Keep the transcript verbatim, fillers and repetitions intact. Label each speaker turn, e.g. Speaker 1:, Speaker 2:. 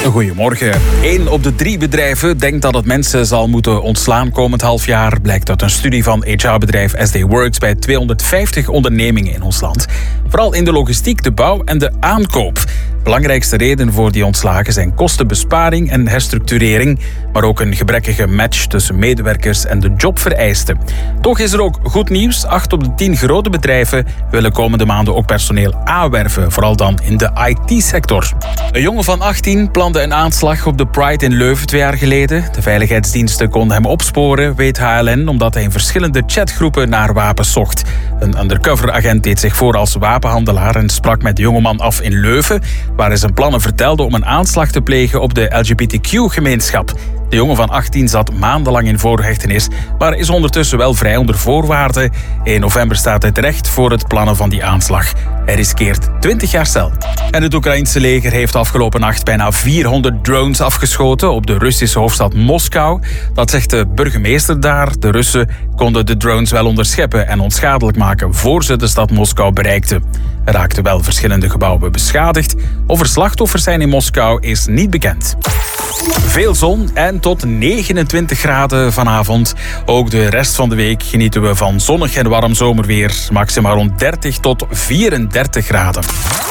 Speaker 1: Goedemorgen. Eén op de drie bedrijven denkt dat het mensen zal moeten ontslaan komend half jaar, blijkt uit een studie van H R-bedrijf S D Works bij tweehonderdvijftig ondernemingen in ons land. Vooral in de logistiek, de bouw en de aankoop. Belangrijkste reden voor die ontslagen zijn kostenbesparing en herstructurering, maar ook een gebrekkige match tussen medewerkers en de jobvereisten. Toch is er ook goed nieuws. Acht op de tien grote bedrijven willen komende maanden ook personeel aanwerven, vooral dan in de I T-sector. Een jongen van achttien plande een aanslag op de Pride in Leuven twee jaar geleden. De veiligheidsdiensten konden hem opsporen, weet H L N, omdat hij in verschillende chatgroepen naar wapens zocht. Een undercover-agent deed zich voor als wapenhandelaar en sprak met de jongeman af in Leuven, waar hij zijn plannen vertelde om een aanslag te plegen op de L G B T Q-gemeenschap. De jongen van achttien zat maandenlang in voorhechtenis, maar is ondertussen wel vrij onder voorwaarden. In november staat hij terecht voor het plannen van die aanslag. Hij riskeert twintig jaar cel. En het Oekraïnse leger heeft afgelopen nacht bijna vierhonderd drones afgeschoten op de Russische hoofdstad Moskou. Dat zegt de burgemeester daar. De Russen konden de drones wel onderscheppen en onschadelijk maken voor ze de stad Moskou bereikten. Er raakten wel verschillende gebouwen beschadigd. Of er slachtoffers zijn in Moskou is niet bekend. Veel zon en tot negenentwintig graden vanavond. Ook de rest van de week genieten we van zonnig en warm zomerweer. Maximaal rond dertig tot vierendertig graden.